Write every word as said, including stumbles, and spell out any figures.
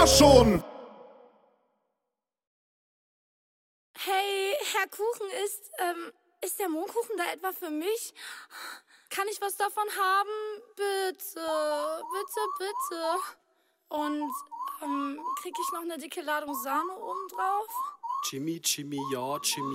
schon. Hey, Herr Kuchen, ist, ähm, ist der Mohnkuchen da etwa für mich? Kann ich was davon haben? Bitte, bitte, bitte. Und, ähm, krieg ich noch eine dicke Ladung Sahne obendrauf? Jimmy, Jimmy, ja, Jimmy.